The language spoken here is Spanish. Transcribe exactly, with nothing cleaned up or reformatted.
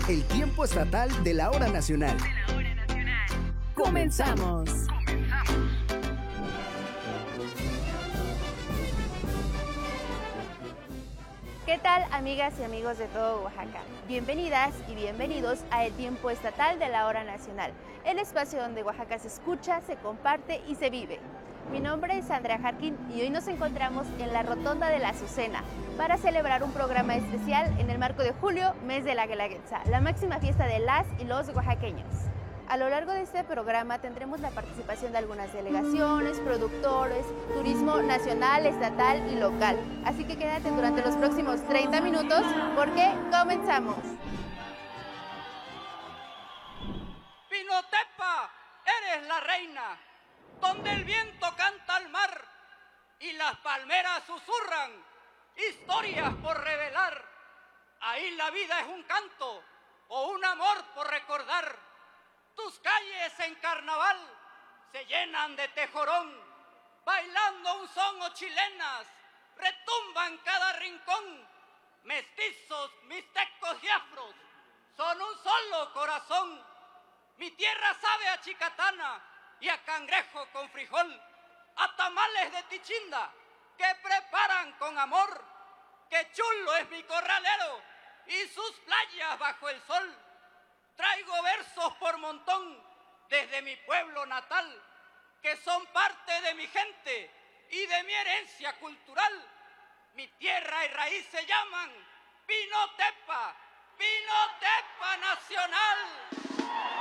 El tiempo estatal de la hora nacional. De la hora nacional. Comenzamos. ¿Qué tal, amigas y amigos de todo Oaxaca? Bienvenidas y bienvenidos a El Tiempo Estatal de la Hora Nacional, el espacio donde Oaxaca se escucha, se comparte y se vive. Mi nombre es Andrea Jarquín y hoy nos encontramos en la Rotonda de la Azucena para celebrar un programa especial en el marco de julio, mes de la Guelaguetza, la máxima fiesta de las y los oaxaqueños. A lo largo de este programa tendremos la participación de algunas delegaciones, productores, turismo nacional, estatal y local. Así que quédate durante los próximos treinta minutos porque comenzamos. Pinotepa, eres la reina, donde el viento canta al mar y las palmeras susurran historias por revelar. Ahí la vida es un canto o un amor por recordar. Tus calles en carnaval se llenan de tejorón, bailando un son o chilenas, retumban cada rincón. Mestizos, mixtecos y afros son un solo corazón. Mi tierra sabe a chicatana y a cangrejo con frijol, a tamales de tichinda que preparan con amor. Qué chulo es mi corralero y sus playas bajo el sol. Traigo versos por montón desde mi pueblo natal, que son parte de mi gente y de mi herencia cultural. Mi tierra y raíz se llaman Pinotepa, Pinotepa Nacional.